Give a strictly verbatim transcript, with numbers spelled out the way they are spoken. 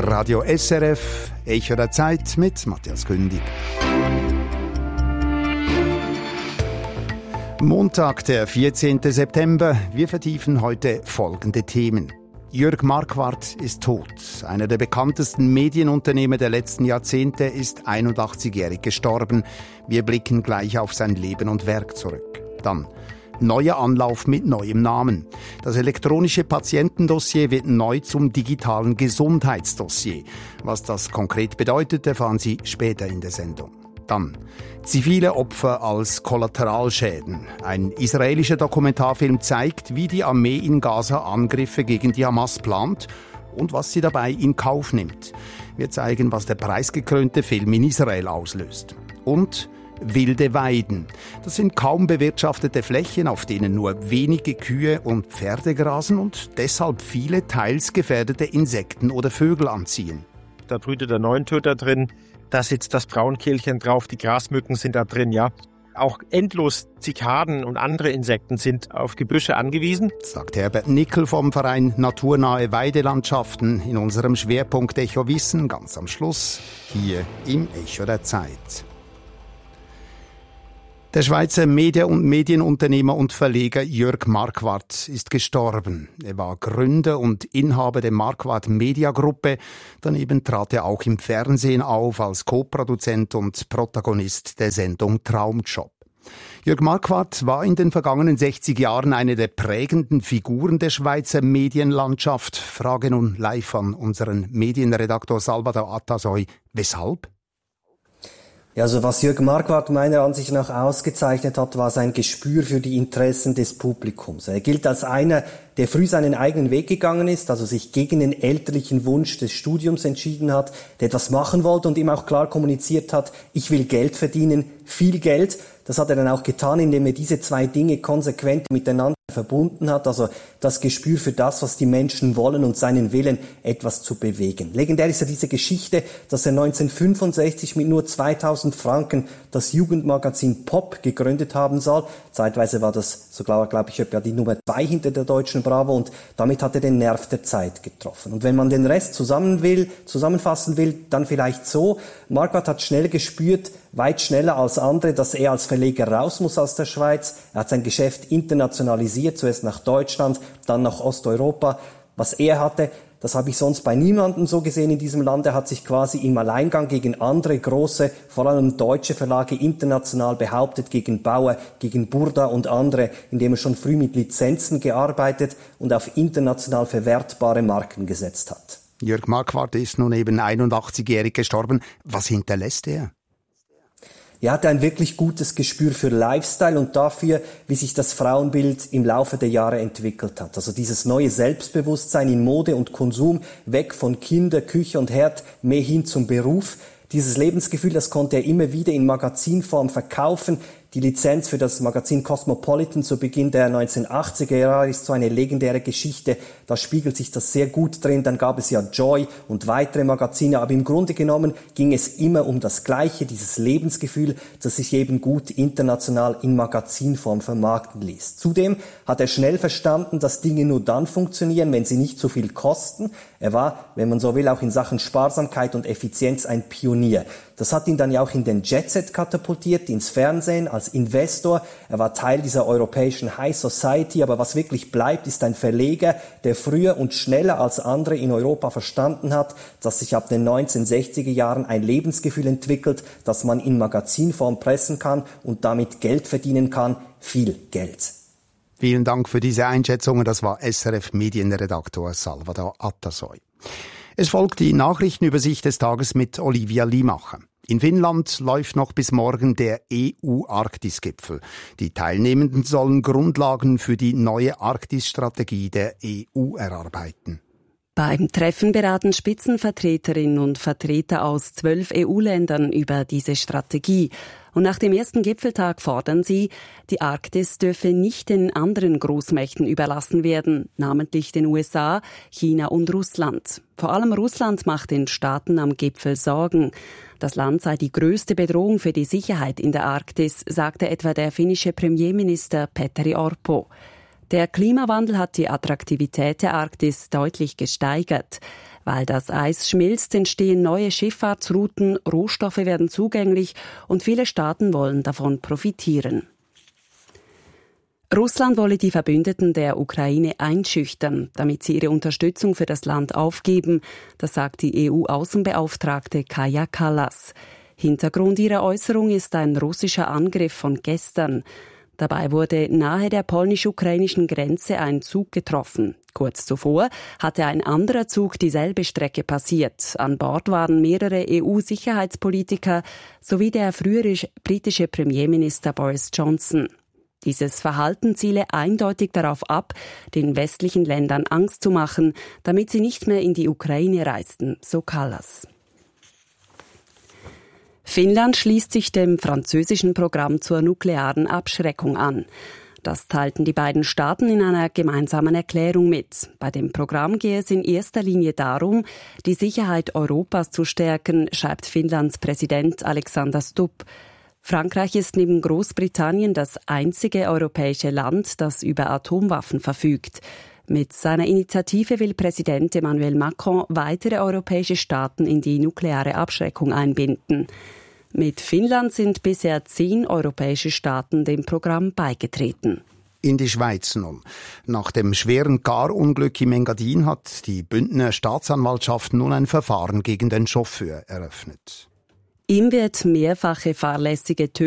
Radio S R F, Echo der Zeit mit Matthias Kündig. Montag, der vierzehnten September. Wir vertiefen heute folgende Themen. Jörg Marquardt ist tot. Einer der bekanntesten Medienunternehmer der letzten Jahrzehnte ist einundachtzigjährig gestorben. Wir blicken gleich auf sein Leben und Werk zurück. Dann neuer Anlauf mit neuem Namen. Das elektronische Patientendossier wird neu zum digitalen Gesundheitsdossier. Was das konkret bedeutet, erfahren Sie später in der Sendung. Dann zivile Opfer als Kollateralschäden. Ein israelischer Dokumentarfilm zeigt, wie die Armee in Gaza Angriffe gegen die Hamas plant und was sie dabei in Kauf nimmt. Wir zeigen, was der preisgekrönte Film in Israel auslöst. Und wilde Weiden. Das sind kaum bewirtschaftete Flächen, auf denen nur wenige Kühe und Pferde grasen und deshalb viele teils gefährdete Insekten oder Vögel anziehen. Da brütet der Neuntöter drin, da sitzt das Braunkehlchen drauf, die Grasmücken sind da drin, ja. Auch endlos Zikaden und andere Insekten sind auf Gebüsche angewiesen, sagt Herbert Nickel vom Verein Naturnahe Weidelandschaften in unserem Schwerpunkt Echo Wissen, ganz am Schluss, hier im Echo der Zeit. Der Schweizer Media- und Medienunternehmer und Verleger Jörg Marquardt ist gestorben. Er war Gründer und Inhaber der Marquardt Media Gruppe. Daneben trat er auch im Fernsehen auf als Co-Produzent und Protagonist der Sendung Traumjob. Jörg Marquardt war in den vergangenen sechzig Jahren eine der prägenden Figuren der Schweizer Medienlandschaft. Frage nun live an unseren Medienredaktor Salvador Atasoy. Weshalb? Ja, also was Jörg Marquardt meiner Ansicht nach ausgezeichnet hat, war sein Gespür für die Interessen des Publikums. Er gilt als einer, der früh seinen eigenen Weg gegangen ist, also sich gegen den elterlichen Wunsch des Studiums entschieden hat, der etwas machen wollte und ihm auch klar kommuniziert hat, ich will Geld verdienen, viel Geld. Das hat er dann auch getan, indem er diese zwei Dinge konsequent miteinander verbunden hat, also das Gespür für das, was die Menschen wollen und seinen Willen, etwas zu bewegen. Legendär ist ja diese Geschichte, dass er neunzehnhundertfünfundsechzig mit nur zweitausend Franken das Jugendmagazin Pop gegründet haben soll. Zeitweise war das sogar, glaube ich, etwa die Nummer zwei hinter der deutschen Bravo und damit hat er den Nerv der Zeit getroffen. Und wenn man den Rest zusammen will, zusammenfassen will, dann vielleicht so. Marquardt hat schnell gespürt, weit schneller als andere, dass er als Verleger raus muss aus der Schweiz. Er hat sein Geschäft internationalisiert, zuerst nach Deutschland, dann nach Osteuropa. Was er hatte, das habe ich sonst bei niemandem so gesehen in diesem Land. Er hat sich quasi im Alleingang gegen andere große, vor allem deutsche Verlage international behauptet, gegen Bauer, gegen Burda und andere, indem er schon früh mit Lizenzen gearbeitet und auf international verwertbare Marken gesetzt hat. Jörg Marquardt ist nun eben einundachtzigjährig gestorben. Was hinterlässt er? Er hatte ein wirklich gutes Gespür für Lifestyle und dafür, wie sich das Frauenbild im Laufe der Jahre entwickelt hat. Also dieses neue Selbstbewusstsein in Mode und Konsum, weg von Kinder, Küche und Herd, mehr hin zum Beruf. Dieses Lebensgefühl, das konnte er immer wieder in Magazinform verkaufen. Die Lizenz für das Magazin Cosmopolitan zu Beginn der neunzehnhundertachtziger Jahre ist so eine legendäre Geschichte. Da spiegelt sich das sehr gut drin. Dann gab es ja Joy und weitere Magazine. Aber im Grunde genommen ging es immer um das Gleiche, dieses Lebensgefühl, das sich eben gut international in Magazinform vermarkten ließ. Zudem hat er schnell verstanden, dass Dinge nur dann funktionieren, wenn sie nicht so viel kosten. Er war, wenn man so will, auch in Sachen Sparsamkeit und Effizienz ein Pionier. Das hat ihn dann ja auch in den Jetset katapultiert, ins Fernsehen, als Investor. Er war Teil dieser europäischen High Society, aber was wirklich bleibt, ist ein Verleger, der früher und schneller als andere in Europa verstanden hat, dass sich ab den neunzehnhundertsechziger Jahren ein Lebensgefühl entwickelt, das man in Magazinform pressen kann und damit Geld verdienen kann, viel Geld. Vielen Dank für diese Einschätzungen. Das war S R F-Medienredaktor Salvador Atasoy. Es folgt die Nachrichtenübersicht des Tages mit Olivia Limacher. In Finnland läuft noch bis morgen der E U-Arktis-Gipfel. Die Teilnehmenden sollen Grundlagen für die neue Arktis-Strategie der E U erarbeiten. Beim Treffen beraten Spitzenvertreterinnen und Vertreter aus zwölf E U-Ländern über diese Strategie. Und nach dem ersten Gipfeltag fordern sie, die Arktis dürfe nicht den anderen Großmächten überlassen werden, namentlich den U S A, China und Russland. Vor allem Russland macht den Staaten am Gipfel Sorgen. Das Land sei die größte Bedrohung für die Sicherheit in der Arktis, sagte etwa der finnische Premierminister Petteri Orpo. Der Klimawandel hat die Attraktivität der Arktis deutlich gesteigert. Weil das Eis schmilzt, entstehen neue Schifffahrtsrouten, Rohstoffe werden zugänglich und viele Staaten wollen davon profitieren. Russland wolle die Verbündeten der Ukraine einschüchtern, damit sie ihre Unterstützung für das Land aufgeben, das sagt die E U-Außenbeauftragte Kaja Kallas. Hintergrund ihrer Äußerung ist ein russischer Angriff von gestern. Dabei wurde nahe der polnisch-ukrainischen Grenze ein Zug getroffen. Kurz zuvor hatte ein anderer Zug dieselbe Strecke passiert. An Bord waren mehrere E U-Sicherheitspolitiker sowie der frühere britische Premierminister Boris Johnson. Dieses Verhalten ziele eindeutig darauf ab, den westlichen Ländern Angst zu machen, damit sie nicht mehr in die Ukraine reisten, so Kallas. Finnland schließt sich dem französischen Programm zur nuklearen Abschreckung an. Das teilten die beiden Staaten in einer gemeinsamen Erklärung mit. Bei dem Programm gehe es in erster Linie darum, die Sicherheit Europas zu stärken, schreibt Finnlands Präsident Alexander Stubb. Frankreich ist neben Großbritannien das einzige europäische Land, das über Atomwaffen verfügt. Mit seiner Initiative will Präsident Emmanuel Macron weitere europäische Staaten in die nukleare Abschreckung einbinden. Mit Finnland sind bisher zehn europäische Staaten dem Programm beigetreten. In die Schweiz nun. Nach dem schweren Garunglück im Engadin hat die Bündner Staatsanwaltschaft nun ein Verfahren gegen den Chauffeur eröffnet. Ihm wird mehrfache fahrlässige Tötung